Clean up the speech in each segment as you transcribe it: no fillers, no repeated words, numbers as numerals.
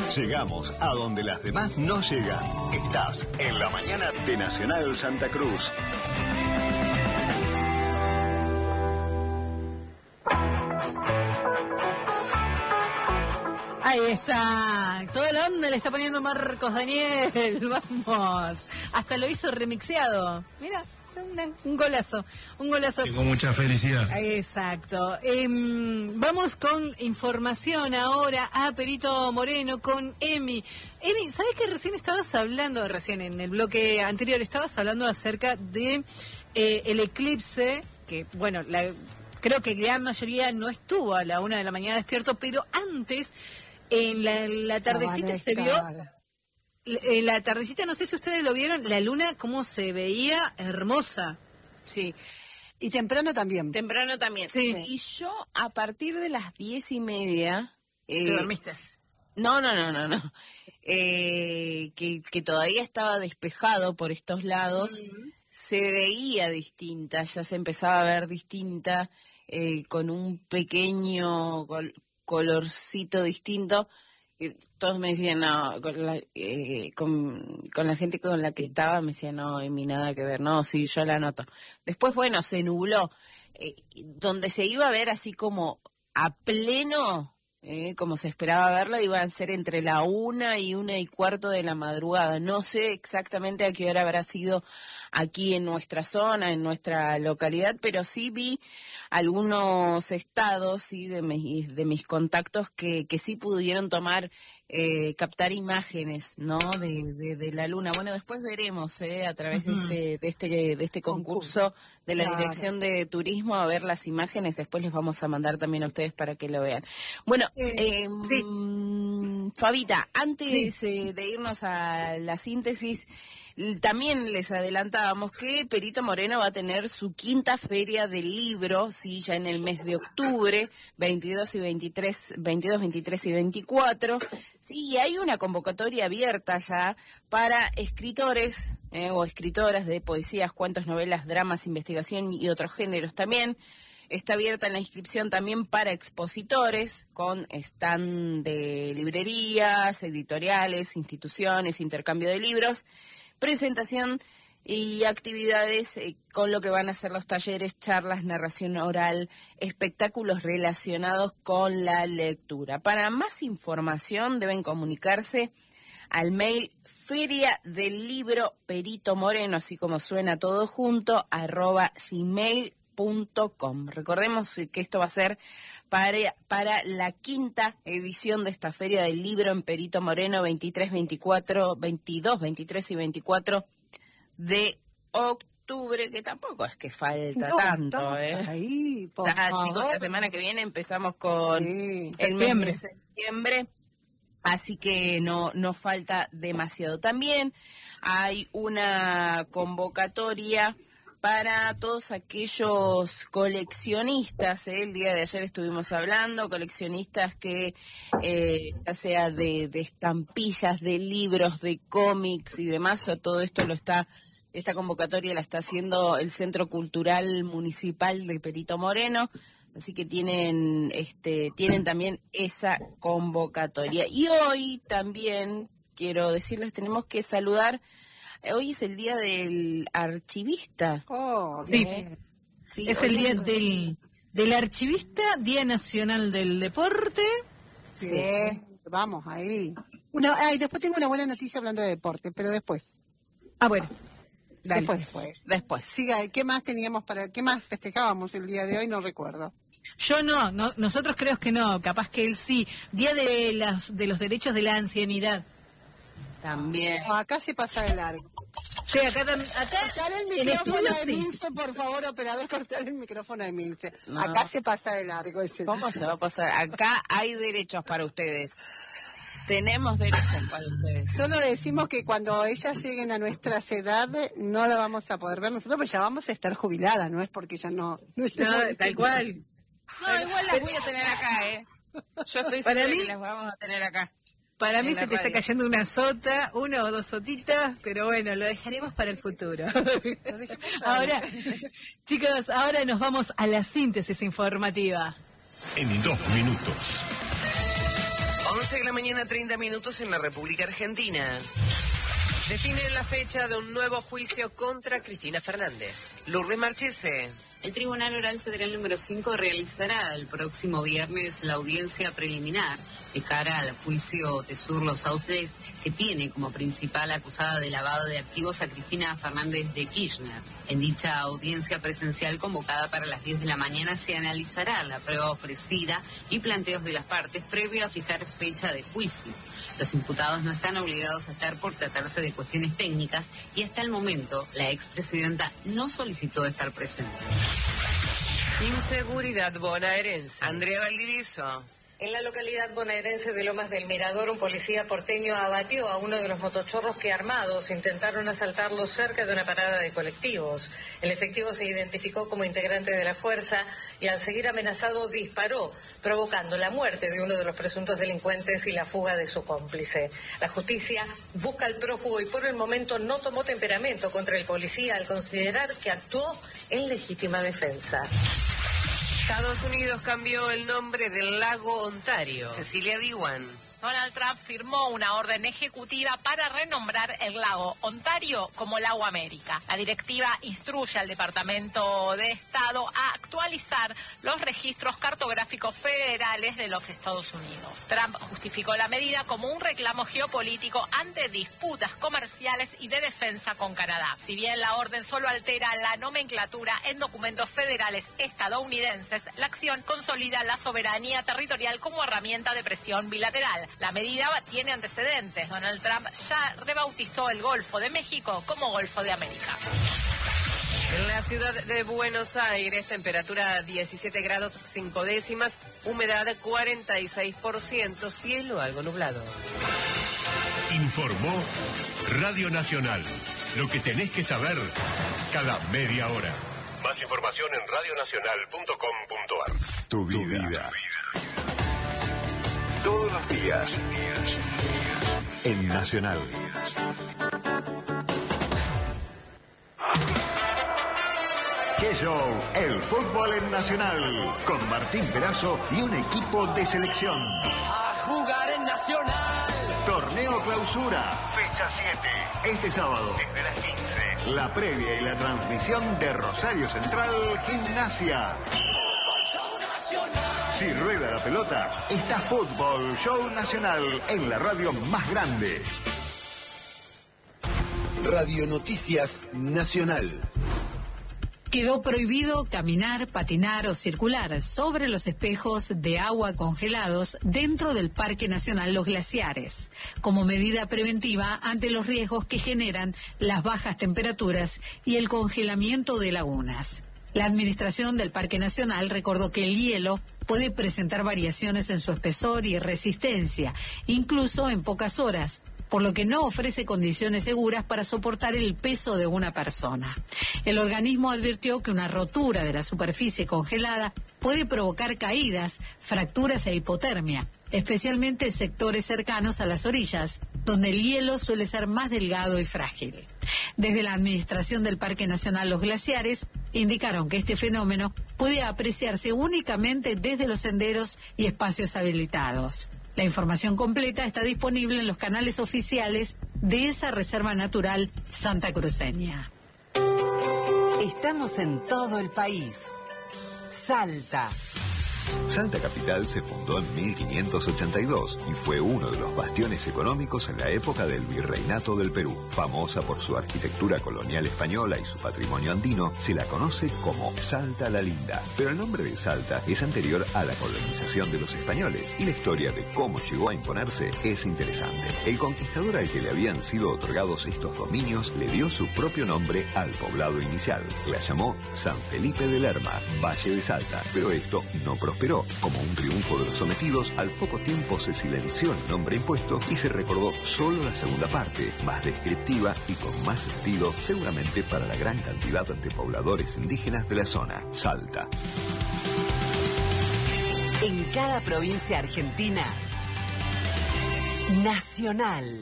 Llegamos a donde las demás no llegan. Estás en la mañana de Nacional Santa Cruz. Ahí está, toda la onda le está poniendo Marcos Daniel, vamos, hasta lo hizo remixeado, mira, un golazo. Con mucha felicidad. Exacto, vamos con información ahora a Perito Moreno con Emi. Emi, ¿sabes que recién en el bloque anterior, estabas hablando acerca de el eclipse, que bueno, creo que gran mayoría no estuvo a la 1 de la mañana despierto, pero antes... En la tardecita se vio, en la tardecita, no sé si ustedes lo vieron, la luna cómo se veía hermosa. Sí. Y temprano también. Temprano también. Sí. Y yo a partir de las 10:30... ¿Te dormiste? No. Que todavía estaba despejado por estos lados, se veía distinta, ya se empezaba a ver distinta, con un pequeño... colorcito distinto, y todos me decían, no, con la gente con la que estaba, me decían, no, Emi, nada que ver, no, sí, yo la noto. Después, bueno, se nubló, donde se iba a ver así como a pleno, como se esperaba verla, iba a ser entre la 1 y 1:15 de la madrugada. No sé exactamente a qué hora habrá sido aquí en nuestra zona, en nuestra localidad, pero sí vi algunos estados, sí, de mis contactos que sí pudieron captar imágenes, ¿no? De la luna. Bueno, después veremos, a través de este concurso de la Dirección de Turismo, a ver las imágenes. Después les vamos a mandar también a ustedes para que lo vean. Bueno, sí. Fabita, antes de irnos a la síntesis, también les adelantábamos que Perito Moreno va a tener su 5ª feria del libro, sí, ya en el mes de octubre, 22, 23 y 24. Sí, hay una convocatoria abierta ya para escritores o escritoras de poesías, cuentos, novelas, dramas, investigación y otros géneros también. Está abierta la inscripción también para expositores, con stand de librerías, editoriales, instituciones, intercambio de libros, presentación y actividades con lo que van a ser los talleres, charlas, narración oral, espectáculos relacionados con la lectura. Para más información deben comunicarse al mail feria del libro Perito Moreno, así como suena todo junto, @gmail.com. Recordemos que esto va a ser para la 5ª edición de esta Feria del Libro en Perito Moreno, 22, 23 y 24 de octubre, que tampoco es que falta tanto, Ahí, por chicos, la semana que viene empezamos con el mes de septiembre, así que no falta demasiado. También hay una convocatoria para todos aquellos coleccionistas, el día de ayer estuvimos hablando, coleccionistas que ya sea de estampillas, de libros, de cómics y demás, todo esto esta convocatoria la está haciendo el Centro Cultural Municipal de Perito Moreno, así que tienen también esa convocatoria. Y hoy también, quiero decirles, tenemos que saludar. Hoy es el día del archivista. Sí, es el día del archivista, Día Nacional del Deporte. Sí, vamos, ahí. Después tengo una buena noticia hablando de deporte, pero después. Bueno. Dale. Después. Siga, ¿qué más qué más festejábamos el día de hoy? No recuerdo. Yo no, nosotros creo que no, capaz que él sí. Día de los derechos de la ancianidad. También. Acá se pasa de largo. Sí, acá cortar el micrófono de Milce, por favor, operador, cortar el micrófono de Milce. No. Acá se pasa de largo. ¿Cómo se va a pasar? Acá hay derechos para ustedes. Tenemos derechos para ustedes. Solo decimos que cuando ellas lleguen a nuestras edades no la vamos a poder ver nosotros, pero ya vamos a estar jubiladas, no es porque ya no tal cual. No, igual las voy a tener acá, Yo estoy segura que las vamos a tener acá. Para mí se te está cayendo una sota, 1 o 2 sotitas, pero bueno, lo dejaremos para el futuro. Ahora, chicos, ahora nos vamos a la síntesis informativa. En 2 minutos. 11 de la mañana, 30 minutos en la República Argentina. Definen la fecha de un nuevo juicio contra Cristina Fernández. Lourdes Marchese. El Tribunal Oral Federal número 5 realizará el próximo viernes la audiencia preliminar de cara al juicio Tesur-Los Sauces, que tiene como principal acusada de lavado de activos a Cristina Fernández de Kirchner. En dicha audiencia presencial convocada para las 10 de la mañana se analizará la prueba ofrecida y planteos de las partes previo a fijar fecha de juicio. Los imputados no están obligados a estar por tratarse de cuestiones técnicas y hasta el momento la expresidenta no solicitó estar presente. Inseguridad bonaerense. Andrea Valdivieso. En la localidad bonaerense de Lomas del Mirador, un policía porteño abatió a uno de los motochorros que armados intentaron asaltarlo cerca de una parada de colectivos. El efectivo se identificó como integrante de la fuerza y al seguir amenazado disparó, provocando la muerte de uno de los presuntos delincuentes y la fuga de su cómplice. La justicia busca al prófugo y por el momento no tomó temperamento contra el policía al considerar que actuó en legítima defensa. Estados Unidos cambió el nombre del lago Ontario. Cecilia Diwan. Donald Trump firmó una orden ejecutiva para renombrar el lago Ontario como Lago América. La directiva instruye al Departamento de Estado a actualizar los registros cartográficos federales de los Estados Unidos. Trump justificó la medida como un reclamo geopolítico ante disputas comerciales y de defensa con Canadá. Si bien la orden solo altera la nomenclatura en documentos federales estadounidenses, la acción consolida la soberanía territorial como herramienta de presión bilateral. La medida tiene antecedentes. Donald Trump ya rebautizó el Golfo de México como Golfo de América. En la ciudad de Buenos Aires, temperatura 17 grados 5 décimas, humedad 46%, cielo algo nublado. Informó Radio Nacional. Lo que tenés que saber cada media hora. Más información en radionacional.com.ar. Tu vida. Todos los días. En Nacional. ¡Qué show! El fútbol en Nacional. Con Martín Perazo y un equipo de selección. A jugar en Nacional. Torneo Clausura. Fecha 7. Este sábado, desde las 15. La previa y la transmisión de Rosario Central Gimnasia. Si rueda la pelota, está Fútbol Show Nacional en la radio más grande. Radio Noticias Nacional. Quedó prohibido caminar, patinar o circular sobre los espejos de agua congelados dentro del Parque Nacional Los Glaciares, como medida preventiva ante los riesgos que generan las bajas temperaturas y el congelamiento de lagunas. La administración del Parque Nacional recordó que el hielo puede presentar variaciones en su espesor y resistencia, incluso en pocas horas, por lo que no ofrece condiciones seguras para soportar el peso de una persona. El organismo advirtió que una rotura de la superficie congelada puede provocar caídas, fracturas e hipotermia, especialmente en sectores cercanos a las orillas, donde el hielo suele ser más delgado y frágil. Desde la Administración del Parque Nacional Los Glaciares indicaron que este fenómeno puede apreciarse únicamente desde los senderos y espacios habilitados. La información completa está disponible en los canales oficiales de esa reserva natural santacruceña. Estamos en todo el país. Salta. Salta Capital se fundó en 1582 y fue uno de los bastiones económicos en la época del Virreinato del Perú. Famosa por su arquitectura colonial española y su patrimonio andino, se la conoce como Salta la Linda. Pero el nombre de Salta es anterior a la colonización de los españoles y la historia de cómo llegó a imponerse es interesante. El conquistador al que le habían sido otorgados estos dominios le dio su propio nombre al poblado inicial. La llamó San Felipe de Lerma, Valle de Salta, pero esto no prosperó. Como un triunfo de los sometidos, al poco tiempo se silenció el nombre impuesto y se recordó solo la segunda parte, más descriptiva y con más sentido, seguramente para la gran cantidad de pobladores indígenas de la zona, Salta. En cada provincia argentina, Nacional.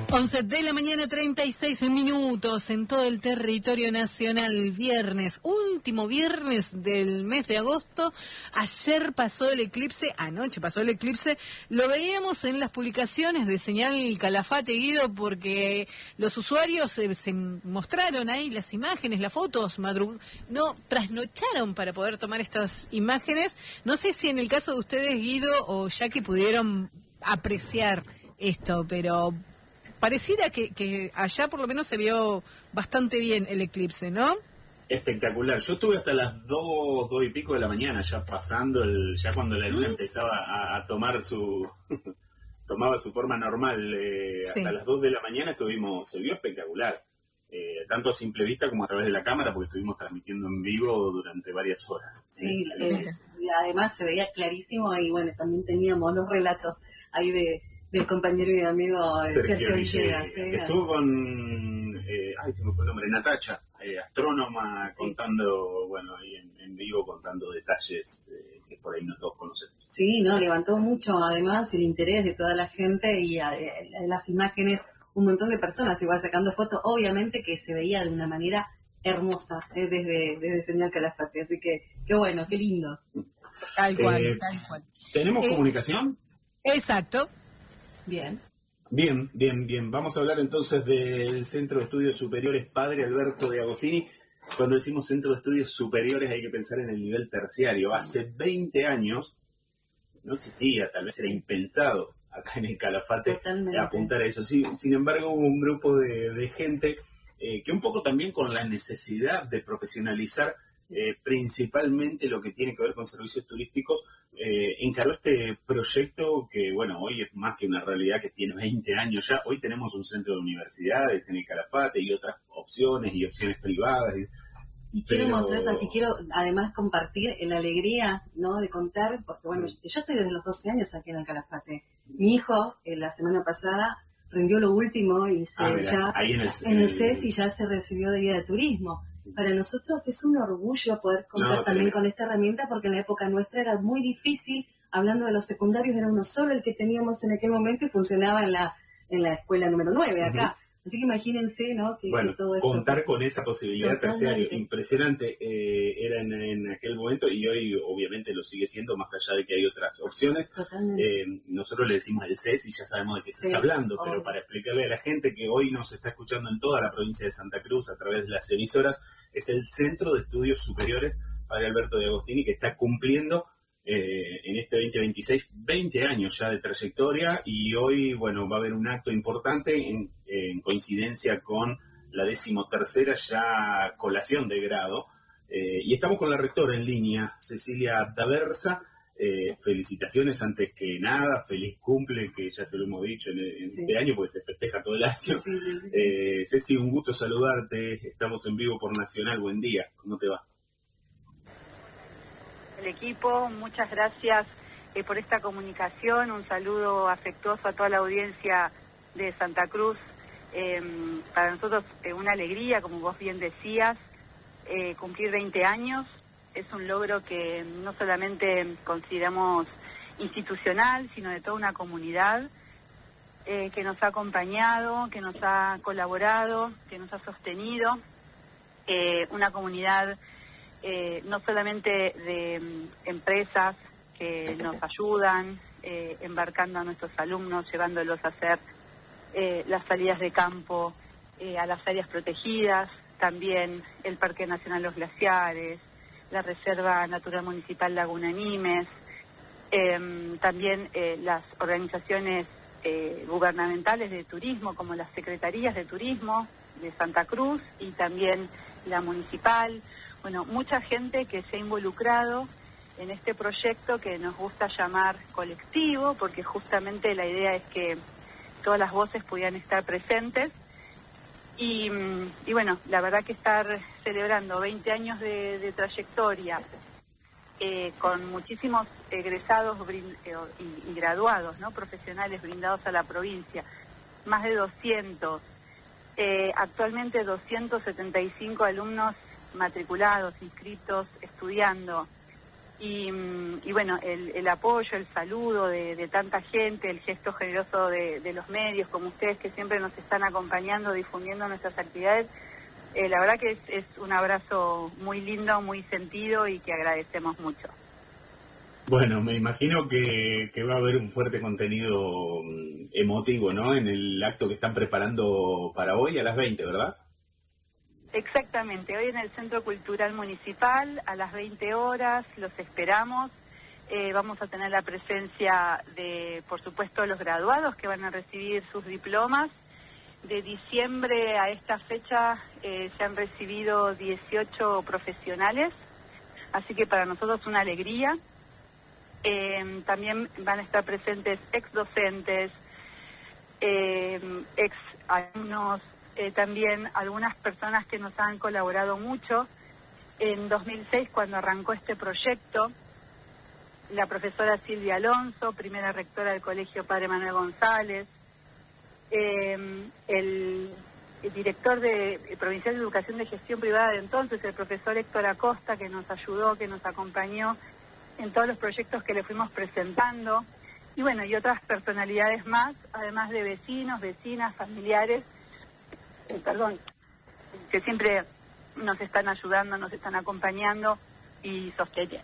11 de la mañana, 36 minutos en todo el territorio nacional. Viernes, último viernes del mes de agosto. Ayer pasó el eclipse, anoche pasó el eclipse. Lo veíamos en las publicaciones de Señal Calafate, Guido, porque los usuarios se mostraron ahí las imágenes, las fotos, trasnocharon para poder tomar estas imágenes. No sé si en el caso de ustedes, Guido o Jackie, pudieron apreciar esto, pero pareciera que allá por lo menos se vio bastante bien el eclipse, ¿no? Espectacular. Yo estuve hasta las 2 y pico de la mañana, ya pasando, ya cuando la luna empezaba a tomar tomaba su forma normal. Sí. Hasta las 2 de la mañana se vio espectacular. Tanto a simple vista como a través de la cámara, porque estuvimos transmitiendo en vivo durante varias horas. Sí, además se veía clarísimo y bueno, también teníamos los relatos ahí del compañero y amigo Sergio Villegas. Estuvo con, se me fue el nombre, Natacha, astrónoma, sí, contando, bueno, ahí en vivo contando detalles que por ahí no todos conocemos. Sí, no, levantó mucho además el interés de toda la gente y las imágenes, un montón de personas igual sacando fotos, obviamente que se veía de una manera hermosa desde Señal Calafate, así que qué bueno, qué lindo. Tal cual. ¿Tenemos comunicación? Exacto. Bien. Bien. Vamos a hablar entonces del Centro de Estudios Superiores Padre Alberto de Agostini. Cuando decimos Centro de Estudios Superiores hay que pensar en el nivel terciario. Hace 20 años no existía, tal vez era impensado acá en el Calafate apuntar a eso. Sí, sin embargo hubo un grupo de gente que un poco también con la necesidad de profesionalizar principalmente lo que tiene que ver con servicios turísticos, encaró este proyecto que, bueno, hoy es más que una realidad que tiene 20 años ya. Hoy tenemos un centro de universidades en el Calafate y otras opciones y opciones privadas. Y quiero mostrar, y quiero además compartir la alegría, ¿no?, de contar, porque bueno, yo estoy desde los 12 años aquí en el Calafate. Mi hijo, la semana pasada, rindió lo último y en el CES y ya se recibió de guía de turismo. Para nosotros es un orgullo poder contar también con esta herramienta, porque en la época nuestra era muy difícil. Hablando de los secundarios, era uno solo el que teníamos en aquel momento y funcionaba en la escuela número 9 acá. Así que imagínense, ¿no? Que todo esto, contar con esa posibilidad terciaria, impresionante, era en aquel momento y hoy obviamente lo sigue siendo, más allá de que hay otras opciones. Nosotros le decimos el CES y ya sabemos de qué se está hablando, pero para explicarle a la gente que hoy nos está escuchando en toda la provincia de Santa Cruz a través de las emisoras, es el Centro de Estudios Superiores Padre Alberto de Agostini, que está cumpliendo en este 2026 20 años ya de trayectoria, y hoy, bueno, va a haber un acto importante en coincidencia con la 13ª ya colación de grado, y estamos con la rectora en línea, Cecilia Daversa. Felicitaciones antes que nada, feliz cumple, que ya se lo hemos dicho en este año, porque se festeja todo el año. Ceci, un gusto saludarte, estamos en vivo por Nacional, buen día, ¿cómo te va? El equipo, muchas gracias por esta comunicación, un saludo afectuoso a toda la audiencia de Santa Cruz. Para nosotros una alegría, como vos bien decías, cumplir 20 años. Es un logro que no solamente consideramos institucional, sino de toda una comunidad que nos ha acompañado, que nos ha colaborado, que nos ha sostenido. Una comunidad no solamente de empresas que nos ayudan, embarcando a nuestros alumnos, llevándolos a hacer las salidas de campo a las áreas protegidas, también el Parque Nacional Los Glaciares, la Reserva Natural Municipal Laguna Nimes, también las organizaciones gubernamentales de turismo, como las secretarías de turismo de Santa Cruz y también la municipal. Bueno, mucha gente que se ha involucrado en este proyecto que nos gusta llamar colectivo, porque justamente la idea es que todas las voces pudieran estar presentes. Y bueno, la verdad que estar celebrando 20 años de trayectoria con muchísimos egresados y graduados, ¿no?, profesionales brindados a la provincia, más de 200, actualmente 275 alumnos matriculados, inscritos, estudiando, Y bueno, el apoyo, el saludo de tanta gente, el gesto generoso de los medios como ustedes que siempre nos están acompañando, difundiendo nuestras actividades, la verdad que es un abrazo muy lindo, muy sentido y que agradecemos mucho. Bueno, me imagino que va a haber un fuerte contenido emotivo, ¿no? En el acto que están preparando para hoy a las 20, ¿verdad? Exactamente, hoy en el Centro Cultural Municipal a las 20 horas los esperamos. Vamos a tener la presencia de, por supuesto, los graduados que van a recibir sus diplomas. De diciembre a esta fecha se han recibido 18 profesionales, así que para nosotros una alegría. También van a estar presentes ex docentes, ex alumnos, también algunas personas que nos han colaborado mucho. En 2006, cuando arrancó este proyecto, la profesora Silvia Alonso, primera rectora del Colegio Padre Manuel González, el director provincial de Educación de Gestión Privada de entonces, el profesor Héctor Acosta, que nos ayudó, que nos acompañó en todos los proyectos que le fuimos presentando, y bueno, y otras personalidades más, además de vecinos, vecinas, familiares, que siempre nos están ayudando, nos están acompañando y sosteniendo.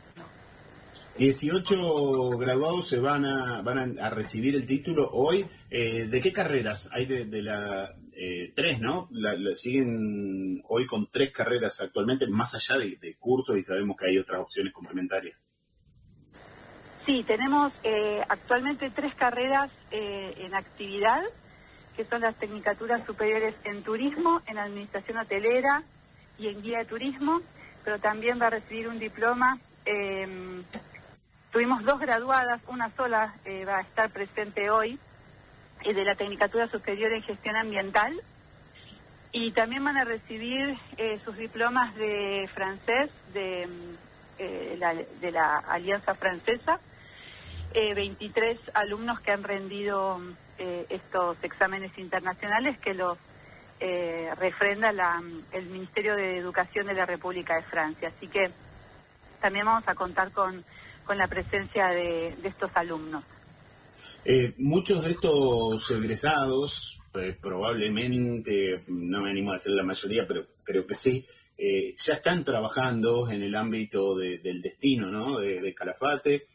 18 graduados se van a recibir el título hoy. ¿De qué carreras? Hay de la 3, ¿no? Siguen hoy con 3 carreras actualmente, más allá de cursos, y sabemos que hay otras opciones complementarias. Sí, tenemos actualmente 3 carreras en actividad, que son las tecnicaturas superiores en turismo, en administración hotelera y en guía de turismo, pero también va a recibir un diploma. Tuvimos 2 graduadas, una sola va a estar presente hoy, de la tecnicatura superior en gestión ambiental, y también van a recibir sus diplomas de francés de la Alianza Francesa, 23 alumnos que han rendido estos exámenes internacionales que los refrenda el Ministerio de Educación de la República de Francia. Así que también vamos a contar con la presencia de estos alumnos. Muchos de estos egresados, probablemente, no me animo a decir la mayoría, pero creo que sí, ya están trabajando en el ámbito del destino, ¿no? De Calafate,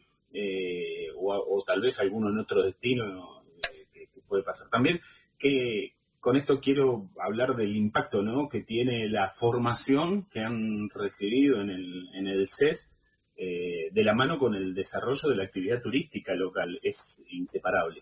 o tal vez alguno en otro destino que puede pasar también. Que con esto quiero hablar del impacto, ¿no?, que tiene la formación que han recibido en el CES, de la mano con el desarrollo de la actividad turística local. Es inseparable.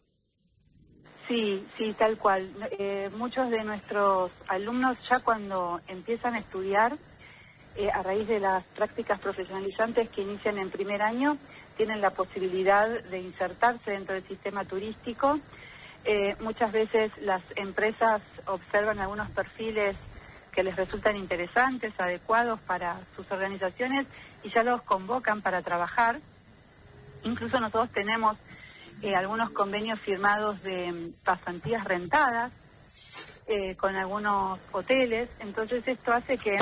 Sí, tal cual. Muchos de nuestros alumnos ya cuando empiezan a estudiar, a raíz de las prácticas profesionalizantes que inician en primer año, tienen la posibilidad de insertarse dentro del sistema turístico. Muchas veces las empresas observan algunos perfiles que les resultan interesantes, adecuados para sus organizaciones, y ya los convocan para trabajar. Incluso nosotros tenemos algunos convenios firmados de pasantías rentadas con algunos hoteles. Entonces esto hace que...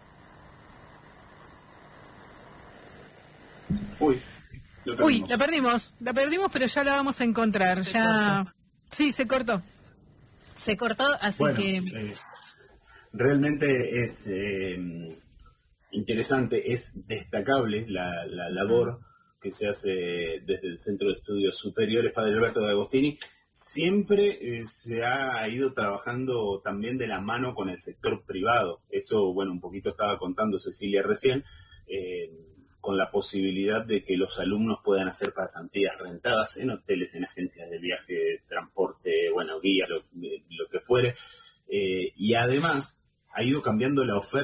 Uy, la perdimos, pero ya la vamos a encontrar. Sí, se cortó, así bueno, que... Realmente es interesante, es destacable la labor que se hace desde el Centro de Estudios Superiores Padre Alberto de Agostini. Siempre se ha ido trabajando también de la mano con el sector privado. Eso, bueno, un poquito estaba contando Cecilia recién, con la posibilidad de que los alumnos puedan hacer pasantías rentadas en hoteles, en agencias de viaje, transporte, bueno, guía, lo que fuere. Y además ha ido cambiando la oferta